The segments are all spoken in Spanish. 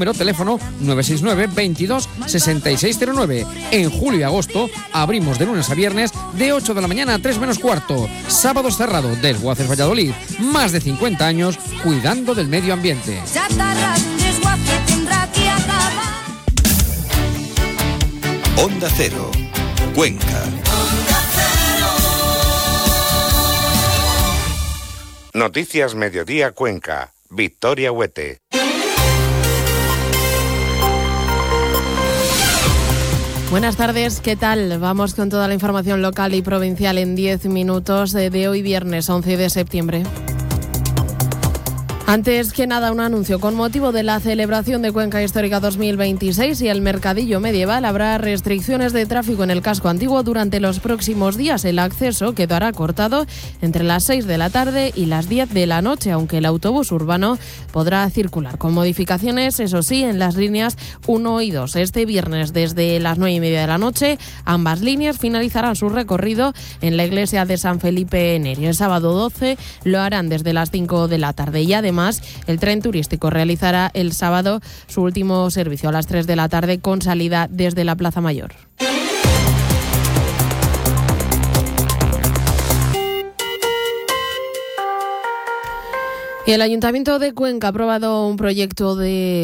número teléfono 969 22 6609. En julio y agosto abrimos de lunes a viernes de 8 de la mañana a 3 menos cuarto. Sábados cerrado. Desguaces Valladolid. Más de 50 años cuidando del medio ambiente. Onda Cero, Cuenca. Noticias Mediodía Cuenca. Victoria Huete. Buenas tardes, ¿qué tal? Vamos con toda la información local y provincial en 10 minutos de hoy viernes 11 de septiembre. Antes que nada, un anuncio. Con motivo de la celebración de Cuenca Histórica 2026 y el Mercadillo Medieval, habrá restricciones de tráfico en el casco antiguo durante los próximos días. El acceso quedará cortado entre las 6 de la tarde y las 10 de la noche, aunque el autobús urbano podrá circular con modificaciones, eso sí, en las líneas 1 y 2. Este viernes, desde las 9:30 de la noche, ambas líneas finalizarán su recorrido en la iglesia de San Felipe Neri. El sábado 12 lo harán desde las 5 de la tarde y además el tren turístico realizará el sábado su último servicio a las 3 de la tarde con salida desde la Plaza Mayor. Y el Ayuntamiento de Cuenca ha aprobado un proyecto de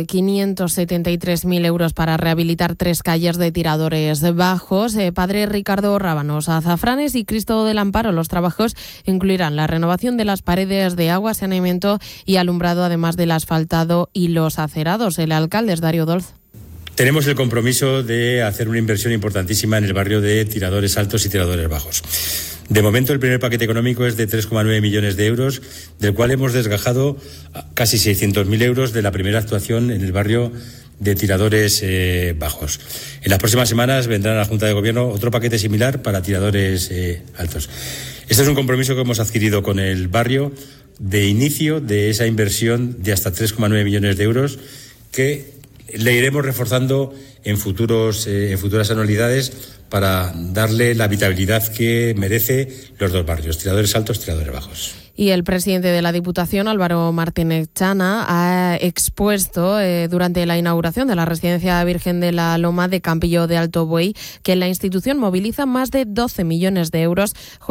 573.000 euros para rehabilitar 3 calles de Tiradores Bajos. Padre Ricardo Rábanos, Azafranes y Cristo del Amparo. Los trabajos incluirán la renovación de las paredes de agua, saneamiento y alumbrado, además del asfaltado y los acerados. El alcalde es Darío Dolz. Tenemos el compromiso de hacer una inversión importantísima en el barrio de Tiradores Altos y Tiradores Bajos. De momento, el primer paquete económico es de 3,9 millones de euros, del cual hemos desgajado casi 600.000 euros de la primera actuación en el barrio de Tiradores Bajos. En las próximas semanas vendrá a la Junta de Gobierno otro paquete similar para Tiradores Altos. Este es un compromiso que hemos adquirido con el barrio de inicio de esa inversión de hasta 3,9 millones de euros que le iremos reforzando en futuras anualidades para darle la habitabilidad que merece los dos barrios, Tiradores Altos, Tiradores Bajos. Y el presidente de la Diputación, Álvaro Martínez Chana, ha expuesto durante la inauguración de la Residencia Virgen de la Loma de Campillo de Alto Buey que la institución moviliza más de 12 millones de euros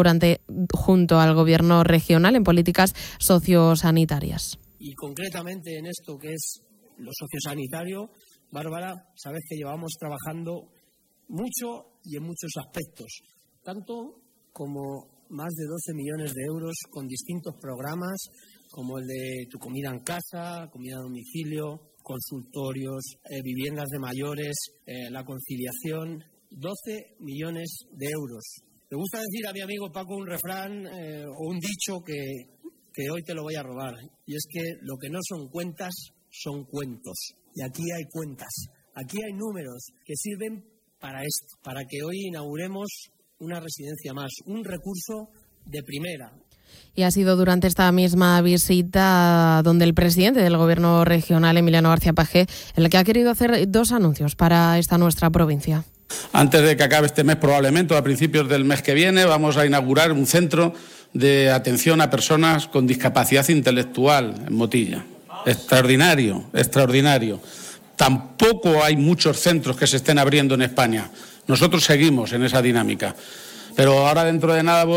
junto al Gobierno regional en políticas sociosanitarias. Y concretamente en esto que es lo sociosanitario, Bárbara, sabes que llevamos trabajando mucho y en muchos aspectos, tanto como más de 12 millones de euros con distintos programas, como el de Tu Comida en Casa, comida a domicilio, consultorios, viviendas de mayores, la conciliación, 12 millones de euros. Me gusta decir a mi amigo Paco un refrán o un dicho que hoy te lo voy a robar, y es que lo que no son cuentas son cuentos. Y aquí hay cuentas, aquí hay números que sirven para esto, para que hoy inauguremos una residencia más, un recurso de primera. Y ha sido durante esta misma visita donde el presidente del Gobierno regional, Emiliano García Paje, el que ha querido hacer 2 anuncios para esta nuestra provincia. Antes de que acabe este mes, probablemente, o a principios del mes que viene, vamos a inaugurar un centro de atención a personas con discapacidad intelectual en Motilla. Extraordinario, extraordinario. Tampoco hay muchos centros que se estén abriendo en España. Nosotros seguimos en esa dinámica. Pero ahora dentro de nada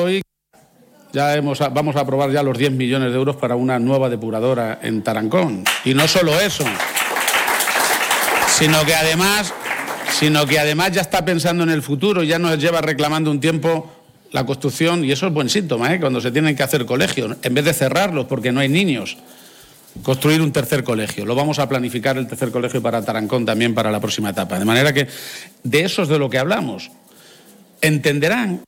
vamos a aprobar ya los 10 millones de euros para una nueva depuradora en Tarancón. Y no solo eso, sino que además ya está pensando en el futuro, ya nos lleva reclamando un tiempo la construcción, y eso es buen síntoma, cuando se tienen que hacer colegios, en vez de cerrarlos porque no hay niños. Construir un tercer colegio. Lo vamos a planificar, el tercer colegio para Tarancón también para la próxima etapa. De manera que de eso es de lo que hablamos. Entenderán.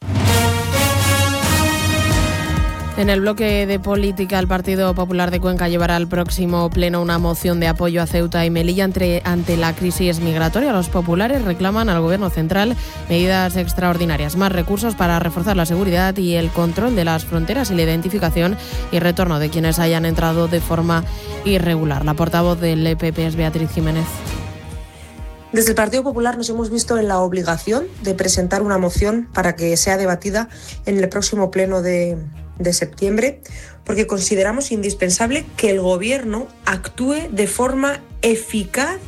En el bloque de política, el Partido Popular de Cuenca llevará al próximo pleno una moción de apoyo a Ceuta y Melilla ante la crisis migratoria. Los populares reclaman al Gobierno central medidas extraordinarias, más recursos para reforzar la seguridad y el control de las fronteras y la identificación y retorno de quienes hayan entrado de forma irregular. La portavoz del EPP es Beatriz Jiménez. Desde el Partido Popular nos hemos visto en la obligación de presentar una moción para que sea debatida en el próximo pleno de septiembre, porque consideramos indispensable que el Gobierno actúe de forma eficaz